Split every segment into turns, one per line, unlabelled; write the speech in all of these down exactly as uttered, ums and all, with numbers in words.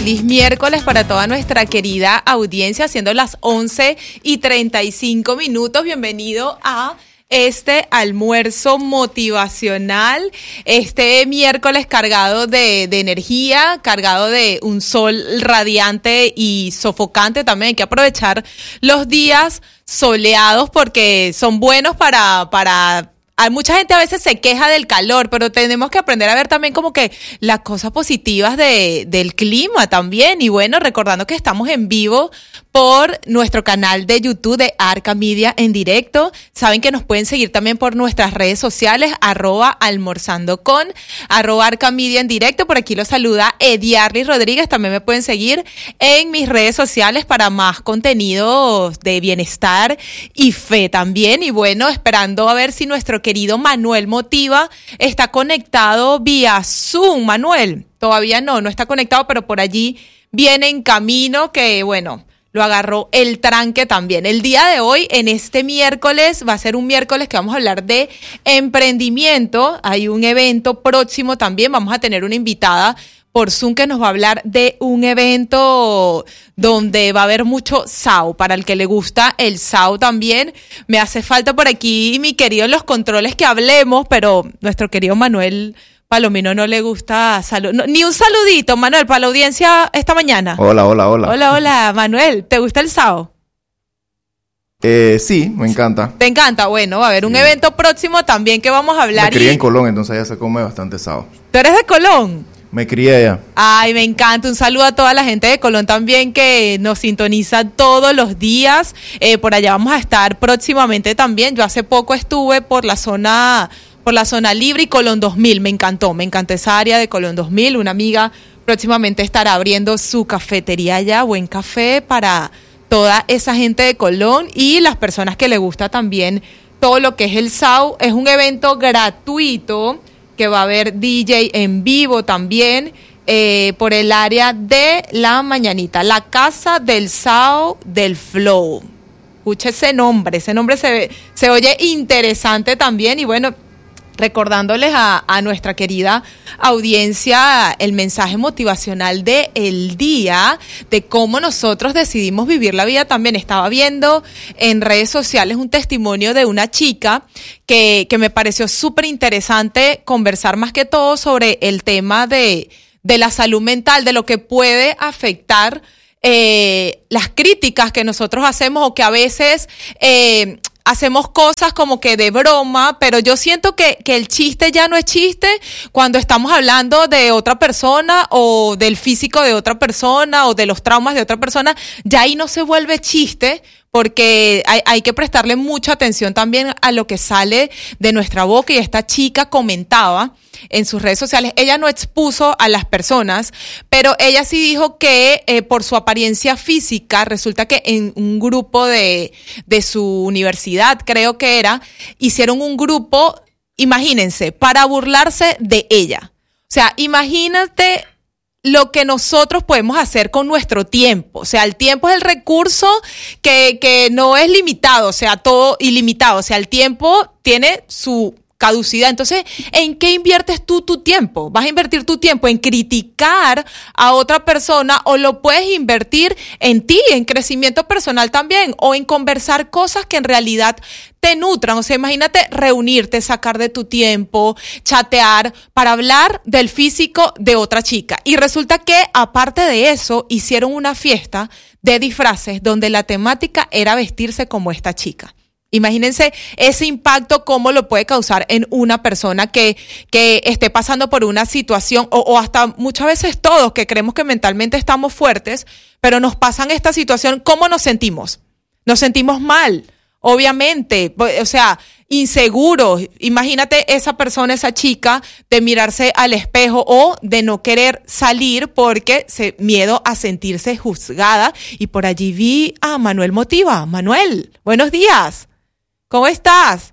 feliz miércoles para toda nuestra querida audiencia, siendo las once y treinta y cinco minutos. Bienvenido a este almuerzo motivacional, este miércoles cargado de, de energía, cargado de un sol radiante y sofocante. También hay que aprovechar los días soleados porque son buenos para... para Hay mucha gente a veces se queja del calor, pero tenemos que aprender a ver también como que las cosas positivas de, del clima también. Y bueno, recordando que estamos en vivo por nuestro canal de YouTube de Arca Media en directo. Saben que nos pueden seguir también por nuestras redes sociales, arroba almorzando con, arroba Arca Media en directo. Por aquí los saluda Ediarly Rodríguez. También me pueden seguir en mis redes sociales para más contenidos de bienestar y fe también. Y bueno, esperando a ver si nuestro querido Manuel Motiva está conectado vía Zoom. Manuel, todavía no, no está conectado, pero por allí viene en camino que, bueno, lo agarró el tranque también. El día de hoy, en este miércoles, va a ser un miércoles que vamos a hablar de emprendimiento. Hay un evento próximo también, vamos a tener una invitada por Zoom que nos va a hablar de un evento donde va a haber mucho S A O. Para el que le gusta el S A O también, me hace falta por aquí, mi querido, los controles que hablemos, pero nuestro querido Manuel Palomino no le gusta salud, no, ni un saludito, Manuel, para la audiencia esta mañana.
Hola, hola, hola.
Hola, hola, Manuel, ¿te gusta el S A O?
Eh, sí, me encanta.
¿Te encanta? Bueno, va a haber sí. un evento próximo también que vamos a hablar.
Me crié
y...
en Colón, entonces allá se come bastante S A O.
¿Tú eres de Colón?
Me crié allá.
Ay, me encanta. Un saludo a toda la gente de Colón también que nos sintoniza todos los días. Eh, por allá vamos a estar próximamente también. Yo hace poco estuve por la zona, por la zona libre y Colón dos mil. Me encantó, me encantó esa área de Colón dos mil. Una amiga próximamente estará abriendo su cafetería allá, buen café para toda esa gente de Colón y las personas que le gusta también todo lo que es el S A O. Es un evento gratuito que va a haber D J en vivo también eh, por el área de La Mañanita, la casa del S A O del Flow. Escucha ese nombre, ese nombre se, se oye interesante también y bueno, recordándoles a, a nuestra querida audiencia el mensaje motivacional de el día, de cómo nosotros decidimos vivir la vida también. Estaba viendo en redes sociales un testimonio de una chica que, que me pareció súper interesante conversar más que todo sobre el tema de, de la salud mental, de lo que puede afectar eh, las críticas que nosotros hacemos o que a veces... Eh, hacemos cosas como que de broma, pero yo siento que, que el chiste ya no es chiste cuando estamos hablando de otra persona o del físico de otra persona o de los traumas de otra persona. Ya ahí no se vuelve chiste porque hay, hay que prestarle mucha atención también a lo que sale de nuestra boca. Y esta chica comentaba en sus redes sociales, ella no expuso a las personas, pero ella sí dijo que eh, por su apariencia física, resulta que en un grupo de, de su universidad, creo que era, hicieron un grupo, imagínense, para burlarse de ella. O sea, imagínate lo que nosotros podemos hacer con nuestro tiempo. O sea, el tiempo es el recurso que, que no es limitado, o sea, todo ilimitado. O sea, el tiempo tiene su caducidad. Entonces, ¿en qué inviertes tú tu tiempo? ¿Vas a invertir tu tiempo en criticar a otra persona o lo puedes invertir en ti, en crecimiento personal también, o en conversar cosas que en realidad te nutran? O sea, imagínate reunirte, sacar de tu tiempo, chatear para hablar del físico de otra chica. Y resulta que, aparte de eso, hicieron una fiesta de disfraces donde la temática era vestirse como esta chica. Imagínense ese impacto, cómo lo puede causar en una persona que, que esté pasando por una situación, o, o hasta muchas veces todos que creemos que mentalmente estamos fuertes, pero nos pasan esta situación, ¿cómo nos sentimos? Nos sentimos mal, obviamente, o sea, inseguros. Imagínate esa persona, esa chica, de mirarse al espejo o de no querer salir porque se miedo a sentirse juzgada. Y por allí vi a Manuel Motiva. Manuel, buenos días. ¿Cómo estás?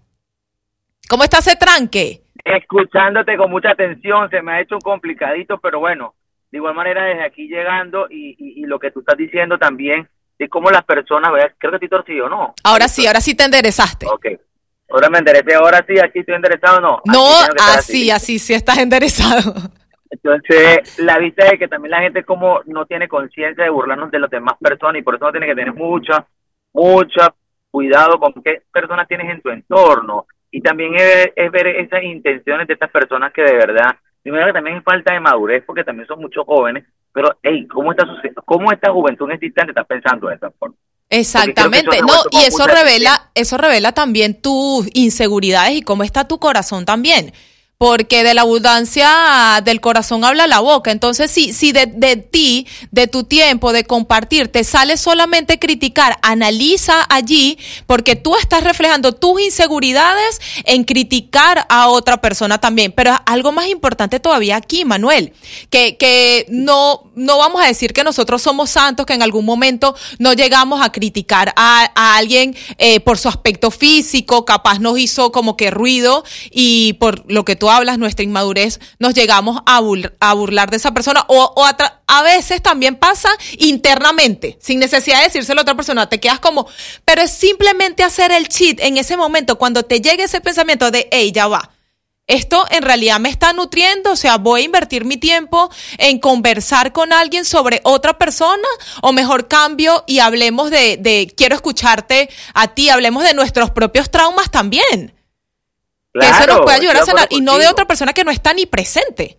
¿Cómo está ese tranque?
Escuchándote con mucha atención, se me ha hecho un complicadito, pero bueno, de igual manera desde aquí llegando y, y, y lo que tú estás diciendo también, de cómo las personas, ¿verdad? Creo que estoy torcido, ¿no?
Ahora sí, ahora sí te enderezaste.
Ok, ahora me enderecé, ahora sí, aquí estoy enderezado, ¿no?
No, así, así, así sí estás enderezado.
Entonces, la vista es que también la gente como no tiene conciencia de burlarnos de las demás personas y por eso no tiene que tener mucha, mucha cuidado con qué personas tienes en tu entorno. Y también es, es ver esas intenciones de estas personas que de verdad, primero que también es falta de madurez porque también son muchos jóvenes, pero hey, ¿cómo está cómo esta juventud en este instante está pensando de esta forma?
Exactamente, no, y eso revela, eso revela también tus inseguridades y cómo está tu corazón también. Porque de la abundancia del corazón habla la boca. Entonces, si, si de, de ti, de tu tiempo, de compartir, te sale solamente criticar, analiza allí, porque tú estás reflejando tus inseguridades en criticar a otra persona también. Pero algo más importante todavía aquí, Manuel, que, que no, no vamos a decir que nosotros somos santos, que en algún momento no llegamos a criticar a, a alguien eh, por su aspecto físico, capaz nos hizo como que ruido y por lo que tú hablas, nuestra inmadurez, nos llegamos a, bur- a burlar de esa persona o, o a, tra- a veces también pasa internamente, sin necesidad de decírselo a otra persona, te quedas como, pero es simplemente hacer el cheat en ese momento, cuando te llegue ese pensamiento de, hey, ya va, esto en realidad me está nutriendo, o sea, voy a invertir mi tiempo en conversar con alguien sobre otra persona, o mejor cambio y hablemos de, de quiero escucharte a ti, hablemos de nuestros propios traumas también. Claro, que eso nos puede ayudar a sanar y no de otra persona que no está ni presente.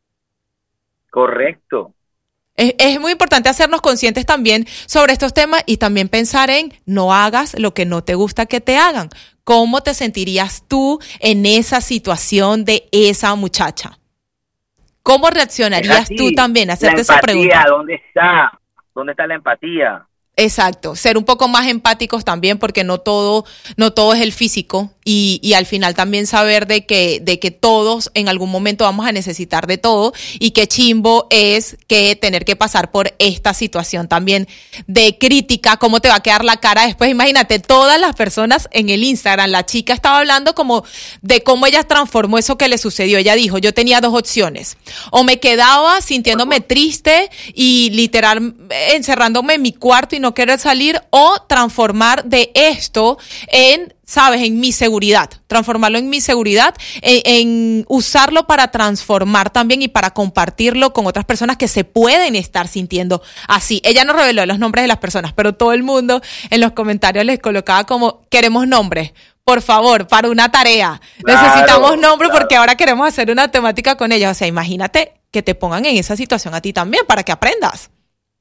Correcto.
Es, es muy importante hacernos conscientes también sobre estos temas y también pensar en no hagas lo que no te gusta que te hagan. ¿Cómo te sentirías tú en esa situación de esa muchacha? ¿Cómo reaccionarías tú también? Hacerte esa pregunta.
¿Dónde está? ¿Dónde está la empatía?
Exacto, ser un poco más empáticos también porque no todo, no todo es el físico y, y al final también saber de que, de que todos en algún momento vamos a necesitar de todo y que chimbo es que tener que pasar por esta situación también de crítica, cómo te va a quedar la cara después. Imagínate, todas las personas en el Instagram, la chica estaba hablando como de cómo ella transformó eso que le sucedió. Ella dijo, yo tenía dos opciones, o me quedaba sintiéndome triste y literal encerrándome en mi cuarto y no querer salir, o transformar de esto en, sabes, en mi seguridad, transformarlo en mi seguridad, en, en usarlo para transformar también y para compartirlo con otras personas que se pueden estar sintiendo así. Ella no reveló los nombres de las personas, pero todo el mundo en los comentarios les colocaba como, queremos nombres, por favor, para una tarea. Claro, necesitamos nombres claro. Porque ahora queremos hacer una temática con ellas. O sea, imagínate que te pongan en esa situación a ti también para que aprendas.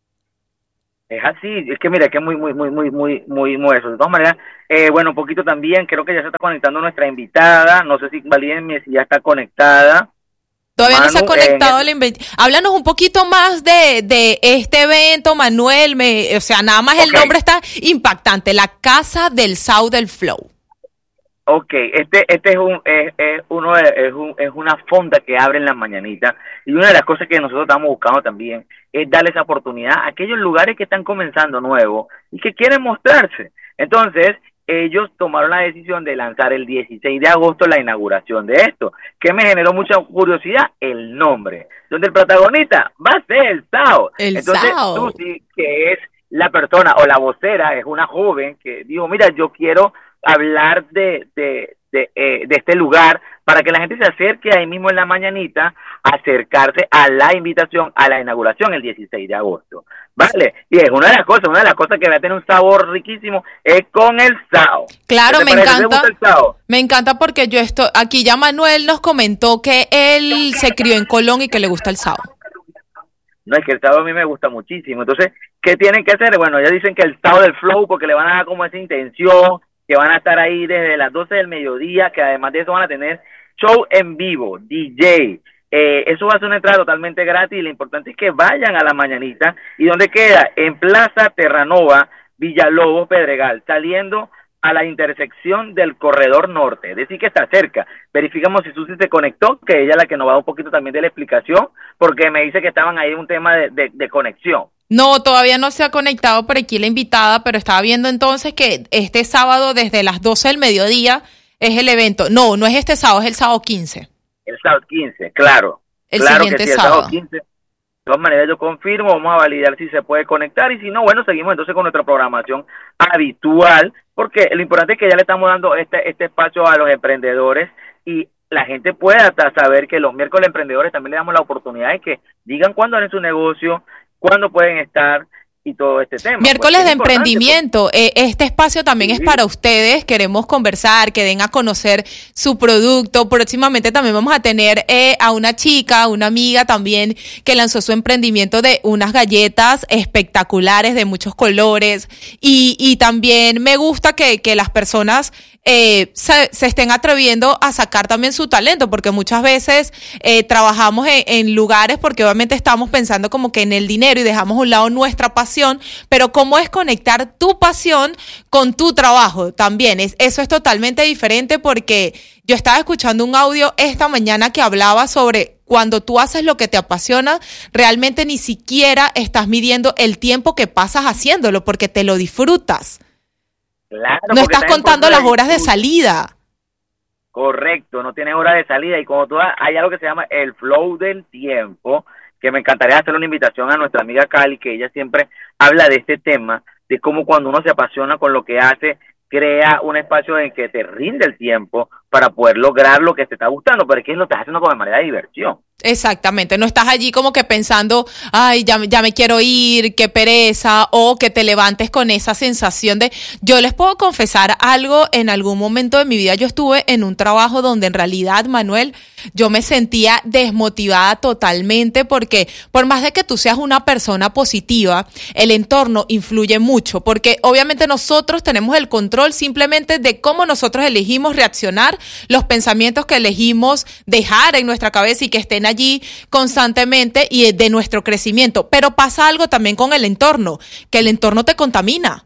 Es así, es que mira, que es muy, muy, muy, muy, muy, muy, muy eso. De todas maneras, eh, bueno, un poquito también, creo que ya se está conectando nuestra invitada, no sé si valídenme si ya está conectada.
Todavía Manu, no se ha conectado eh, la invitada. Háblanos un poquito más de, de este evento, Manuel, me, o sea, nada más okay. El nombre está impactante, la Casa del Sao del Flow.
Ok, este este es un es, es uno de, es, un, es una fonda que abre en las mañanitas y una de las cosas que nosotros estamos buscando también es darle esa oportunidad a aquellos lugares que están comenzando nuevos y que quieren mostrarse. Entonces, ellos tomaron la decisión de lanzar el dieciséis de agosto la inauguración de esto, que me generó mucha curiosidad, el nombre, donde el protagonista va a ser el Sao.
El
Entonces,
Sao.
Susi, que es la persona o la vocera, es una joven que dijo, mira, yo quiero hablar de de, de, eh, de este lugar para que la gente se acerque ahí mismo en la mañanita, acercarse a la invitación, a la inauguración el dieciséis de agosto, ¿vale? Y es una de las cosas, una de las cosas que va a tener un sabor riquísimo es con el Sao.
Claro, me encanta, me encanta porque yo estoy, aquí ya Manuel nos comentó que él se crió en Colón y que le gusta el Sao.
No, es que el Sao a mí me gusta muchísimo, entonces, ¿qué tienen que hacer? Bueno, ya dicen que el Sao del Flow, porque le van a dar como esa intención, que van a estar ahí desde las doce del mediodía, que además de eso van a tener show en vivo, D J, eh, eso va a ser una entrada totalmente gratis, y lo importante es que vayan a la mañanita. ¿Y dónde queda? En Plaza Terranova, Villalobos, Pedregal, saliendo a la intersección del Corredor Norte, es decir, que está cerca. Verificamos si Susi se conectó, que ella es la que nos va a dar un poquito también de la explicación, porque me dice que estaban ahí en un tema de, de, de conexión.
No, todavía no se ha conectado por aquí la invitada, pero estaba viendo entonces que este sábado desde las doce del mediodía es el evento. No, no es este sábado, es el sábado quince.
El sábado quince, claro.
El
claro
siguiente
que sí, el
sábado.
sábado quince. De todas maneras yo confirmo, vamos a validar si se puede conectar y si no, bueno, seguimos entonces con nuestra programación habitual, porque lo importante es que ya le estamos dando este, este espacio a los emprendedores y la gente pueda hasta saber que los miércoles emprendedores también le damos la oportunidad de que digan cuándo harán su negocio, cuándo pueden estar y todo este tema.
Miércoles
pues,
de emprendimiento, eh, este espacio también
sí.
es para ustedes, queremos conversar, que den a conocer su producto. Próximamente también vamos a tener eh, a una chica, una amiga también que lanzó su emprendimiento de unas galletas espectaculares de muchos colores y, y también me gusta que, que las personas Eh, se, se estén atreviendo a sacar también su talento, porque muchas veces eh, trabajamos en, en lugares porque obviamente estamos pensando como que en el dinero y dejamos a un lado nuestra pasión, pero cómo es conectar tu pasión con tu trabajo también, es, eso es totalmente diferente, porque yo estaba escuchando un audio esta mañana que hablaba sobre cuando tú haces lo que te apasiona, realmente ni siquiera estás midiendo el tiempo que pasas haciéndolo porque te lo disfrutas.
Claro,
no estás contando las horas de salida.
Correcto, no tienes horas de salida y como tú hay algo que se llama el flow del tiempo, que me encantaría hacer una invitación a nuestra amiga Cali, que ella siempre habla de este tema, de cómo cuando uno se apasiona con lo que hace, crea un espacio en que te rinde el tiempo para poder lograr lo que te está gustando, pero es que lo estás haciendo como de manera de diversión.
Exactamente, no estás allí como que pensando, ay, ya, ya me quiero ir, qué pereza, o que te levantes con esa sensación de... Yo les puedo confesar algo, en algún momento de mi vida yo estuve en un trabajo donde en realidad, Manuel, yo me sentía desmotivada totalmente, porque por más de que tú seas una persona positiva, el entorno influye mucho, porque obviamente nosotros tenemos el control simplemente de cómo nosotros elegimos reaccionar, los pensamientos que elegimos dejar en nuestra cabeza y que estén allí constantemente y de nuestro crecimiento. Pero pasa algo también con el entorno, que el entorno te contamina.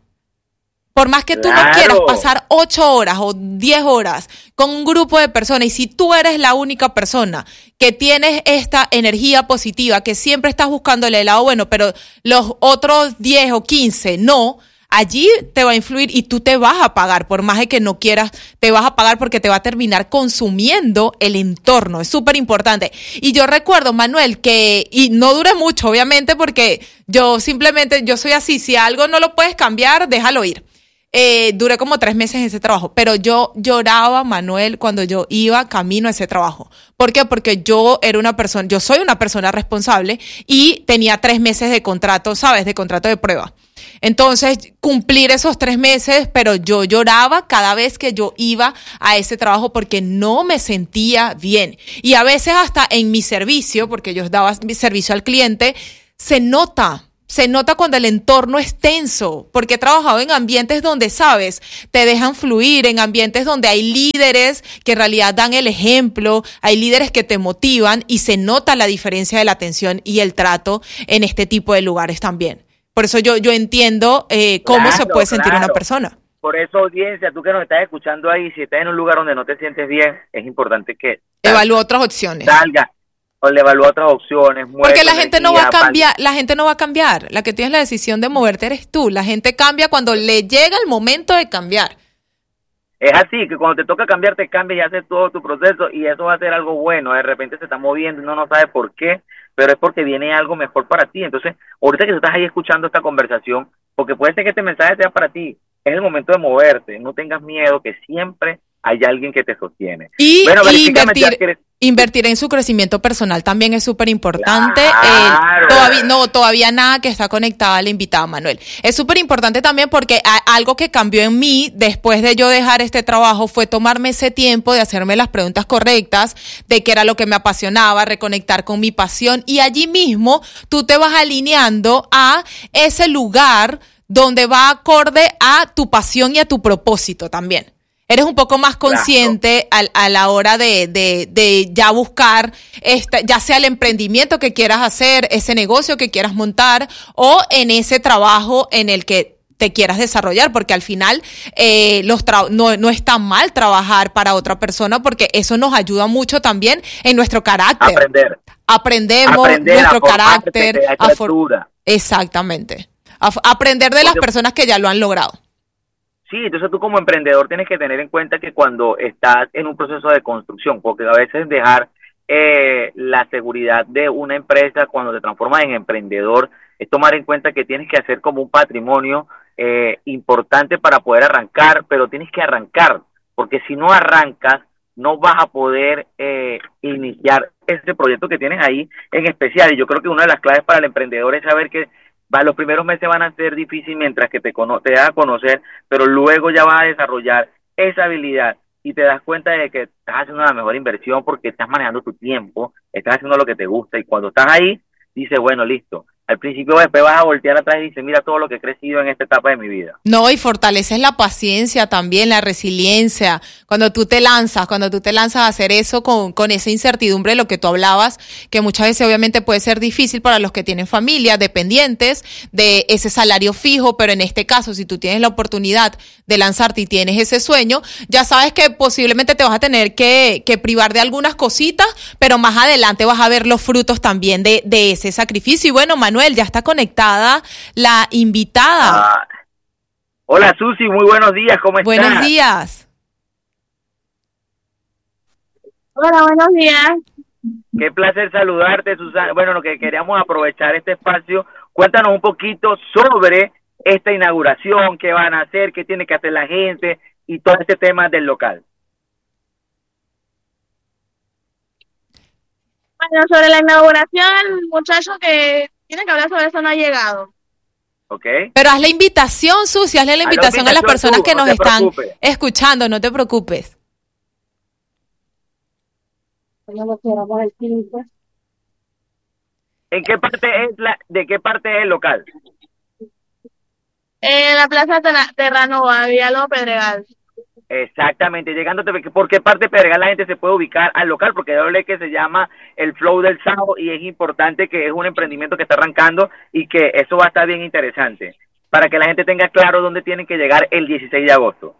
Por más que tú
Claro.
no quieras pasar ocho horas o diez horas con un grupo de personas, y si tú eres la única persona que tienes esta energía positiva, que siempre estás buscando el lado bueno, pero los otros diez o quince no, allí te va a influir y tú te vas a apagar, por más de que no quieras, te vas a apagar porque te va a terminar consumiendo el entorno, es súper importante. Y yo recuerdo, Manuel, que, y no dure mucho, obviamente, porque yo simplemente, yo soy así, si algo no lo puedes cambiar, déjalo ir. Eh, duré como tres meses en ese trabajo, pero yo lloraba, Manuel, cuando yo iba camino a ese trabajo. ¿Por qué? Porque yo era una persona, yo soy una persona responsable y tenía tres meses de contrato, ¿sabes? De contrato de prueba. Entonces, cumplir esos tres meses, pero yo lloraba cada vez que yo iba a ese trabajo porque no me sentía bien. Y a veces hasta en mi servicio, porque yo daba mi servicio al cliente, se nota. Se nota cuando el entorno es tenso, porque he trabajado en ambientes donde, sabes, te dejan fluir, en ambientes donde hay líderes que en realidad dan el ejemplo, hay líderes que te motivan y se nota la diferencia de la atención y el trato en este tipo de lugares también. Por eso yo, yo entiendo eh, cómo
Claro,
se puede sentir
claro.
una persona.
Por eso, audiencia, tú que nos estás escuchando ahí, si estás en un lugar donde no te sientes bien, es importante que
Evalúa otras opciones.
salga o le evalúa otras opciones.
Porque la gente no va a cambiar, la gente no va a cambiar. La que tienes la decisión de moverte eres tú. La gente cambia cuando le llega el momento de cambiar.
Es así, que cuando te toca cambiar, te cambias y haces todo tu proceso y eso va a ser algo bueno. De repente se está moviendo y uno no sabe por qué, pero es porque viene algo mejor para ti. Entonces, ahorita que tú estás ahí escuchando esta conversación, porque puede ser que este mensaje sea para ti, es el momento de moverte. No tengas miedo, que siempre hay alguien que te sostiene.
Y,
bueno,
y invertir,
eres...
invertir en su crecimiento personal también es súper importante.
Claro.
Eh, todavía, no, todavía nada que está conectada a la invitada, Manuel. Es súper importante también porque a, algo que cambió en mí después de yo dejar este trabajo fue tomarme ese tiempo de hacerme las preguntas correctas, de qué era lo que me apasionaba, reconectar con mi pasión, y allí mismo tú te vas alineando a ese lugar donde va acorde a tu pasión y a tu propósito también. Eres un poco más consciente claro. a, a la hora de, de, de ya buscar, esta, ya sea el emprendimiento que quieras hacer, ese negocio que quieras montar, o en ese trabajo en el que te quieras desarrollar, porque al final eh, los tra- no, no es tan mal trabajar para otra persona, porque eso nos ayuda mucho también en nuestro carácter.
Aprender.
Aprendemos
Aprender
nuestro
a formarte,
carácter.
a for-
Exactamente. A f- aprender de porque las personas que ya lo han logrado.
Sí, entonces tú como emprendedor tienes que tener en cuenta que cuando estás en un proceso de construcción, porque a veces dejar eh, la seguridad de una empresa cuando te transformas en emprendedor es tomar en cuenta que tienes que hacer como un patrimonio eh, importante para poder arrancar, pero tienes que arrancar, porque si no arrancas no vas a poder eh, iniciar ese proyecto que tienes ahí en especial. Y yo creo que una de las claves para el emprendedor es saber que va, los primeros meses van a ser difíciles mientras que te, cono te das a conocer, pero luego ya vas a desarrollar esa habilidad y te das cuenta de que estás haciendo la mejor inversión porque estás manejando tu tiempo, estás haciendo lo que te gusta, y cuando estás ahí, dices, bueno, listo. Al principio después vas a voltear atrás y dices, mira todo lo que he crecido en esta etapa de mi vida.
No, y fortaleces la paciencia también, la resiliencia. Cuando tú te lanzas, cuando tú te lanzas a hacer eso con, con esa incertidumbre de lo que tú hablabas, que muchas veces obviamente puede ser difícil para los que tienen familia, dependientes de ese salario fijo, pero en este caso, si tú tienes la oportunidad de lanzarte y tienes ese sueño, ya sabes que posiblemente te vas a tener que, que privar de algunas cositas, pero más adelante vas a ver los frutos también de, de ese sacrificio. Y bueno, Manuel, ya está conectada la invitada.
Ah, hola Susi, muy buenos días, ¿cómo estás?
Buenos días.
Hola, buenos días.
Qué placer saludarte, Susana. Bueno, lo que queríamos aprovechar este espacio, cuéntanos un poquito sobre esta inauguración, qué van a hacer, qué tiene que hacer la gente y todo este tema del local.
Bueno, sobre la inauguración, el muchacho que tiene que hablar sobre eso no ha llegado.
¿Ok?
Pero haz la invitación, Susi, hazle la invitación a las personas
tú,
que
no
nos
te
están
preocupes.
escuchando, no te preocupes.
¿En qué parte es la, de qué parte es el local?
En la Plaza Terra- Terranova, Villalobos Pedregal.
Exactamente, llegando, ¿por qué parte de Pedregal la gente se puede ubicar al local? Porque yo hablé que se llama el Flow del Sábado y es importante que es un emprendimiento que está arrancando y que eso va a estar bien interesante para que la gente tenga claro dónde tienen que llegar el dieciséis de agosto.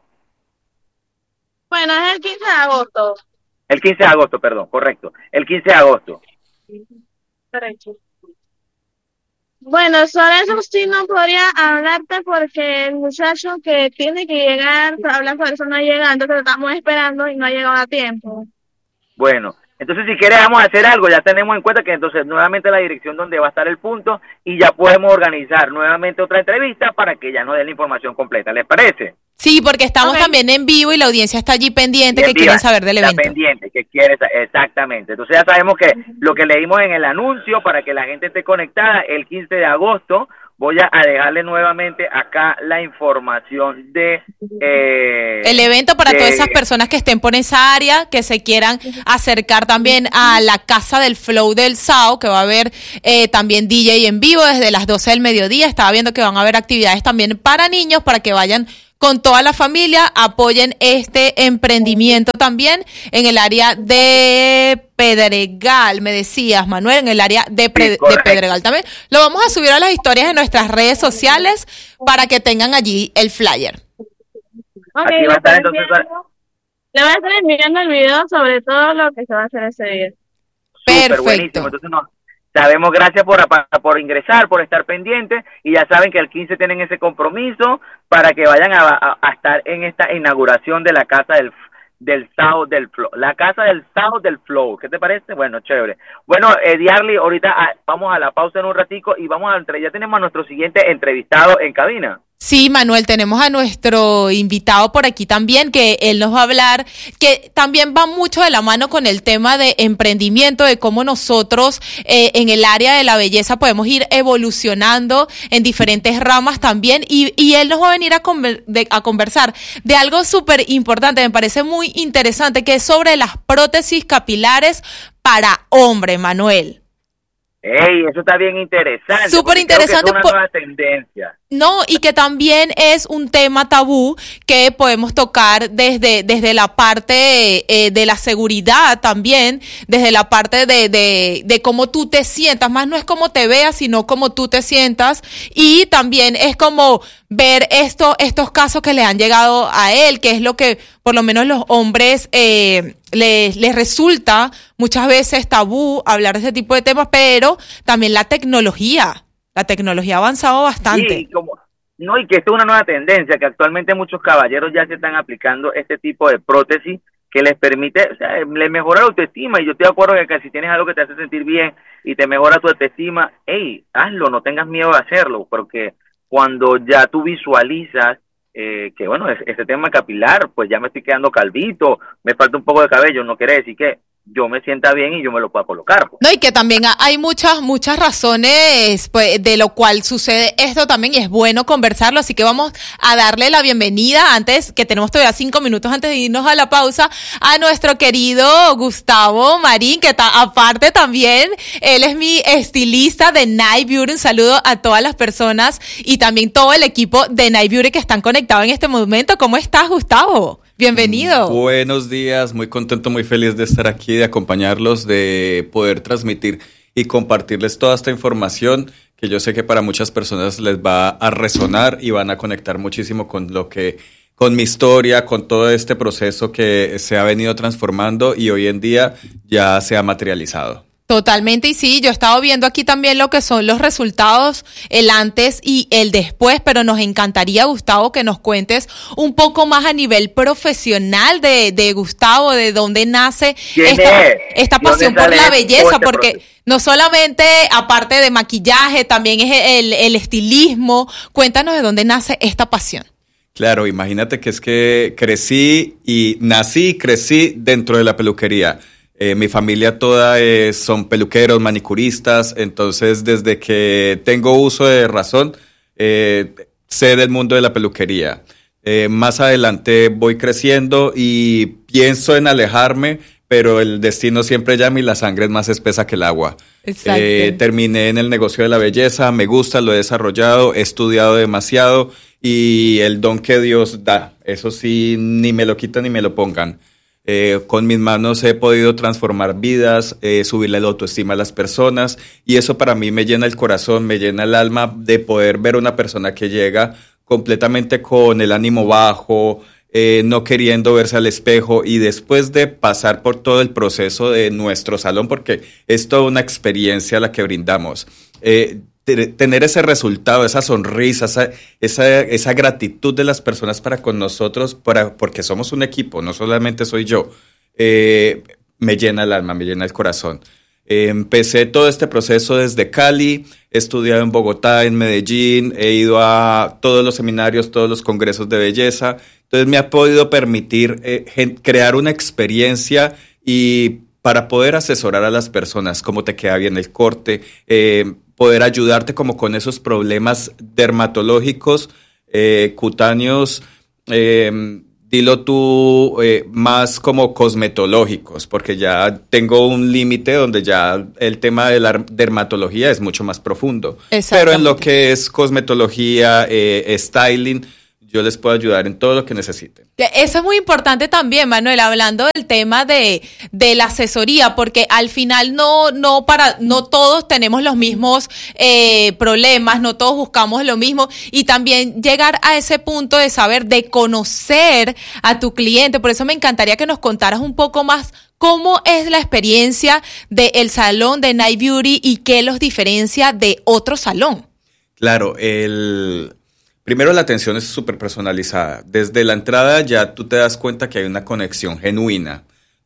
Bueno, es el quince de agosto.
El quince de agosto, perdón, correcto, el quince de agosto.
Derecho. Bueno, sobre eso sí no podría hablarte porque el muchacho que tiene que llegar, hablar sobre eso no llega, entonces lo estamos esperando y no ha llegado a tiempo.
Bueno, entonces si quieres vamos a hacer algo, ya tenemos en cuenta que entonces nuevamente la dirección donde va a estar el punto y ya podemos organizar nuevamente otra entrevista para que ya nos den la información completa, ¿les parece?
Sí, porque estamos
Okay.
también en vivo y la audiencia está allí pendiente,
Bien,
que quieren
viva,
saber del
está
evento.
pendiente, que quiere, sa- exactamente. Entonces ya sabemos que lo que leímos en el anuncio para que la gente esté conectada el quince de agosto, voy a a dejarle nuevamente acá la información de eh,
El evento para
de-
todas esas personas que estén por esa área, que se quieran acercar también a la Casa del Flow del Sao, que va a haber eh, también D J en vivo desde las doce del mediodía. Estaba viendo que van a haber actividades también para niños, para que vayan con toda la familia, apoyen este emprendimiento también en el área de Pedregal, me decías, Manuel, en el área de, Pre-
Sí,
de
correcto.
Pedregal también. Lo vamos a subir a las historias de nuestras redes sociales para que tengan allí el flyer.
Ok,
Aquí va a
le
estar
estoy
entonces-
enviando- le voy a estar enviando el video sobre todo lo que se va a hacer ese día.
Súper
Perfecto.
buenísimo. Entonces, no, sabemos, gracias por, por ingresar, por estar pendientes, y ya saben que el quince tienen ese compromiso para que vayan a, a- a estar en esta inauguración de la Casa del del South del Flow, la Casa del South del Flow. ¿Qué te parece? Bueno, chévere. Bueno, eh, Diarly, ahorita ah, vamos a la pausa en un ratico y vamos a entre, ya tenemos a nuestro siguiente entrevistado en cabina.
Sí, Manuel, tenemos a nuestro invitado por aquí también, que él nos va a hablar, que también va mucho de la mano con el tema de emprendimiento, de cómo nosotros eh, en el área de la belleza podemos ir evolucionando en diferentes ramas también, y, y él nos va a venir a, conver- de- a conversar de algo súper importante, me parece muy interesante, que es sobre las prótesis capilares para hombre, Manuel.
Ey, eso está bien interesante.
Súper
porque creo que
interesante
es una
por-
nueva tendencia.
No, y que también es un tema tabú que podemos tocar desde, desde la parte eh, de la seguridad también, desde la parte de, de, de cómo tú te sientas, más no es cómo te veas, sino cómo tú te sientas, y también es como ver esto, estos casos que le han llegado a él, que es lo que por lo menos los hombres eh, les, les resulta muchas veces tabú hablar de ese tipo de temas, pero también la tecnología. La tecnología ha avanzado bastante.
Sí, como, no, y que esto es una nueva tendencia, que actualmente muchos caballeros ya se están aplicando este tipo de prótesis que les permite, o sea, les mejora la autoestima, y yo estoy de acuerdo que, que si tienes algo que te hace sentir bien y te mejora tu autoestima, hey, hazlo, no tengas miedo de hacerlo, porque cuando ya tú visualizas eh, que bueno, ese tema capilar, pues ya me estoy quedando calvito, me falta un poco de cabello, no quiere decir que yo me sienta bien y yo me lo pueda colocar. Pues.
No, y que también hay muchas, muchas razones pues, de lo cual sucede esto también y es bueno conversarlo, así que vamos a darle la bienvenida antes, que tenemos todavía cinco minutos antes de irnos a la pausa, a nuestro querido Gustavo Marín, que ta, aparte también, él es mi estilista de Night Beauty. Un saludo a todas las personas y también todo el equipo de Night Beauty que están conectados en este momento. ¿Cómo estás, Gustavo? Bienvenido.
Buenos días, muy contento, muy feliz de estar aquí, de acompañarlos, de poder transmitir y compartirles toda esta información que yo sé que para muchas personas les va a resonar y van a conectar muchísimo con lo que, con mi historia, con todo este proceso que se ha venido transformando y hoy en día ya se ha materializado.
Totalmente, y sí, yo he estado viendo aquí también lo que son los resultados, el antes y el después, pero nos encantaría, Gustavo, que nos cuentes un poco más a nivel profesional de, de Gustavo, de dónde nace esta, esta pasión por la belleza, porque no solamente, aparte de maquillaje, también es el, el estilismo. Cuéntanos de dónde nace esta pasión.
Claro, imagínate que es que crecí y nací y crecí dentro de la peluquería. Eh, mi familia toda eh, son peluqueros, manicuristas, entonces desde que tengo uso de razón, eh, sé del mundo de la peluquería. Eh, más adelante voy creciendo y pienso en alejarme, pero el destino siempre llama y la sangre es más espesa que el agua.
Exacto.
Eh, terminé en el negocio de la belleza, me gusta, lo he desarrollado, he estudiado demasiado y el don que Dios da, eso sí, ni me lo quitan ni me lo pongan. Eh, con mis manos he podido transformar vidas, eh, subirle la autoestima a las personas y eso para mí me llena el corazón, me llena el alma de poder ver una persona que llega completamente con el ánimo bajo, eh, no queriendo verse al espejo y después de pasar por todo el proceso de nuestro salón, porque es toda una experiencia la que brindamos, eh, tener ese resultado, esa sonrisa, esa, esa, esa gratitud de las personas para con nosotros, para, porque somos un equipo, no solamente soy yo, eh, me llena el alma, me llena el corazón. Eh, empecé todo este proceso desde Cali, he estudiado en Bogotá, en Medellín, he ido a todos los seminarios, todos los congresos de belleza, entonces me ha podido permitir eh, gen- crear una experiencia y para poder asesorar a las personas, cómo te queda bien el corte, eh, poder ayudarte como con esos problemas dermatológicos, eh, cutáneos, eh, dilo tú, eh, más como cosmetológicos, porque ya tengo un límite donde ya el tema de la dermatología es mucho más profundo. Pero en lo que es cosmetología, eh, styling, yo les puedo ayudar en todo lo que necesiten.
Eso es muy importante también, Manuel, hablando del tema de, de la asesoría, porque al final no, no para, no todos tenemos los mismos eh, problemas, no todos buscamos lo mismo, y también llegar a ese punto de saber, de conocer a tu cliente. Por eso me encantaría que nos contaras un poco más cómo es la experiencia del salón de Night Beauty y qué los diferencia de otro salón.
Claro, el... Primero, la atención es súper personalizada. Desde la entrada ya tú te das cuenta que hay una conexión genuina,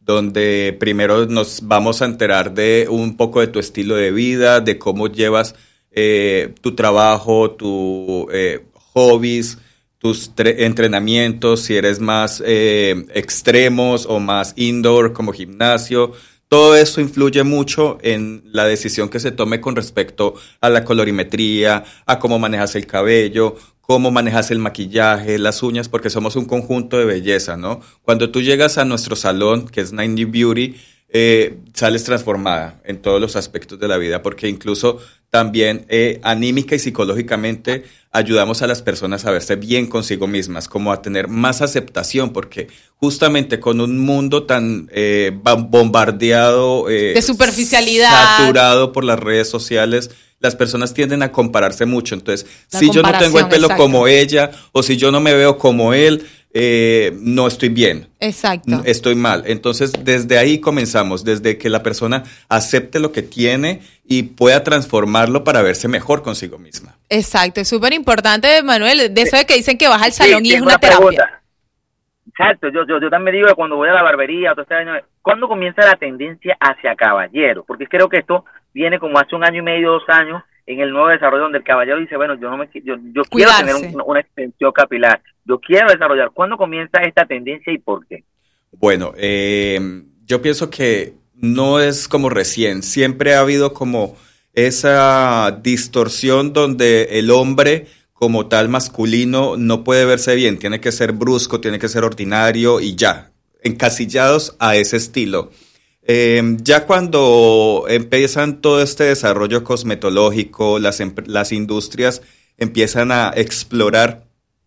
donde primero nos vamos a enterar de un poco de tu estilo de vida, de cómo llevas eh, tu trabajo, tus eh, hobbies, tus tre- entrenamientos, si eres más eh, extremos o más indoor como gimnasio. Todo eso influye mucho en la decisión que se tome con respecto a la colorimetría, a cómo manejas el cabello, cómo manejas el maquillaje, las uñas, porque somos un conjunto de belleza, ¿no? Cuando tú llegas a nuestro salón, que es Night Beauty, eh, sales transformada en todos los aspectos de la vida, porque incluso también eh, anímica y psicológicamente ayudamos a las personas a verse bien consigo mismas, como a tener más aceptación, porque justamente con un mundo tan eh, bombardeado, eh,
de superficialidad,
saturado por las redes sociales, las personas tienden a compararse mucho. Entonces,
la
si yo no tengo el pelo
exacto.
como ella o si yo no me veo como él, eh, no estoy bien.
Exacto.
Estoy mal. Entonces, desde ahí comenzamos, desde que la persona acepte lo que tiene y pueda transformarlo para verse mejor consigo misma.
Exacto, es súper importante, Manuel, de eso de que dicen que vas al salón
sí,
y es una, una terapia.
Pregunta. Exacto, yo, yo, yo también digo que cuando voy a la barbería, todo este año, ¿cuándo comienza la tendencia hacia caballero? Porque creo que esto viene como hace un año y medio, dos años, en el nuevo desarrollo donde el caballero dice, bueno, yo no me yo, yo quiero tener un, una extensión capilar, yo quiero desarrollar. ¿Cuándo comienza esta tendencia y por qué?
Bueno, eh, yo pienso que no es como recién, siempre ha habido como esa distorsión donde el hombre como tal masculino no puede verse bien, tiene que ser brusco, tiene que ser ordinario y ya, encasillados a ese estilo. Eh, ya cuando empiezan todo este desarrollo cosmetológico, las, las industrias empiezan a explorar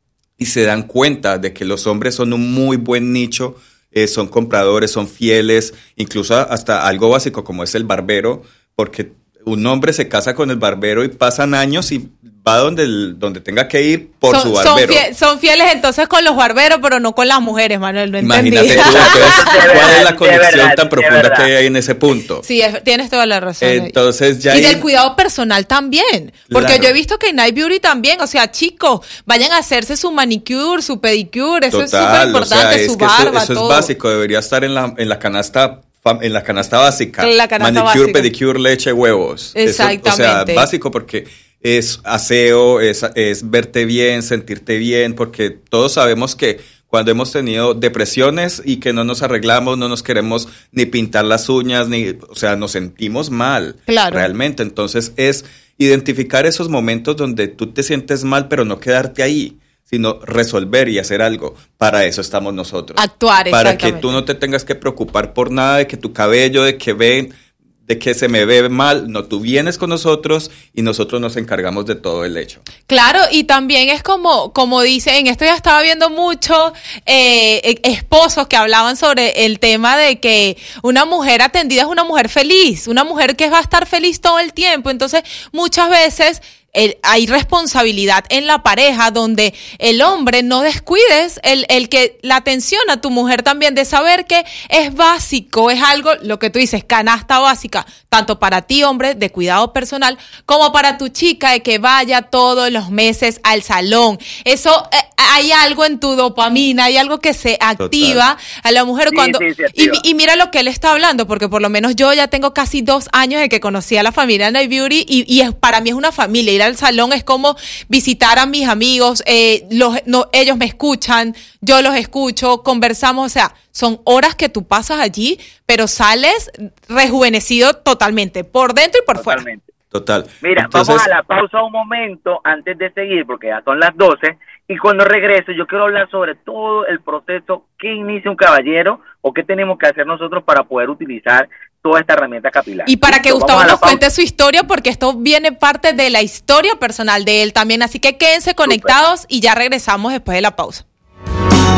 y se dan cuenta de que los hombres son un muy buen nicho, eh, son compradores, son fieles, incluso hasta algo básico como es el barbero, porque un hombre se casa con el barbero y pasan años y va donde, el, donde tenga que ir por
son,
su barbero.
Son, fie- son fieles entonces con los barberos, pero no con las mujeres, Manuel, no entendí.
Imagínate tú, entonces, ¿cuál es la conexión
verdad,
tan profunda
verdad.
que hay en ese punto?
Sí, es- tienes toda la razón.
Entonces ya
y
ahí-
del cuidado personal también, porque
Claro.
yo he visto que en Night Beauty también, o sea, chicos, vayan a hacerse su manicure, su pedicure, eso es súper
Total, o
importante,
sea, es
su
que eso-
barba,
eso,
todo.
es básico, debería estar en la, en la canasta fam- en la canasta básica.
En la canasta
Manicure,
básica.
pedicure, leche, huevos. Eso,
Exactamente.
o sea, básico porque es aseo, es, es verte bien, sentirte bien, porque todos sabemos que cuando hemos tenido depresiones y que no nos arreglamos, no nos queremos ni pintar las uñas, ni, o sea, nos sentimos mal.
Claro.
Realmente. Entonces es identificar esos momentos donde tú te sientes mal, pero no quedarte ahí, sino resolver y hacer algo. Para eso estamos nosotros.
Actuar,
Para que
exactamente.
tú no te tengas que preocupar por nada, de que tu cabello, de que ven, de que se me ve mal. No, tú vienes con nosotros y nosotros nos encargamos de todo el hecho.
Claro, y también es como, como dicen, esto ya estaba viendo mucho eh, eh, esposos que hablaban sobre el tema de que una mujer atendida es una mujer feliz, una mujer que va a estar feliz todo el tiempo. Entonces, muchas veces el, hay responsabilidad en la pareja donde el hombre no descuides el, el que la atención a tu mujer también, de saber que es básico, es algo, lo que tú dices, canasta básica, tanto para ti, hombre, de cuidado personal, como para tu chica, de que vaya todos los meses al salón. Eso, eh, hay algo en tu dopamina, hay algo que se activa a la mujer
Sí,
cuando...
sí, se
y,
activa.
y mira lo que él está hablando, porque por lo menos yo ya tengo casi dos años de que conocí a la familia Night Beauty y, y es, para mí es una familia. Ir al salón es como visitar a mis amigos, eh, los, no, ellos me escuchan, yo los escucho, conversamos, o sea, son horas que tú pasas allí, pero sales rejuvenecido totalmente, por dentro y por fuera.
Totalmente.
Total.
Mira,
Entonces,
vamos a la pausa un momento antes de seguir, porque ya son las doce, y cuando regreso yo quiero hablar sobre todo el proceso que inicia un caballero o qué tenemos que hacer nosotros para poder utilizar toda esta herramienta capilar.
Y para que
Listo,
Gustavo
vamos a la
nos
pausa.
cuente su historia, porque esto viene parte de la historia personal de él también, así que quédense conectados y ya regresamos después de la pausa.